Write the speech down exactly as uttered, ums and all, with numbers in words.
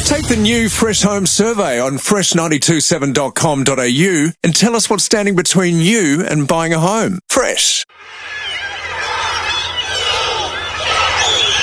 Take the new Fresh Home survey on fresh nine two seven dot com dot a u and tell us what's standing between you and buying a home. Fresh.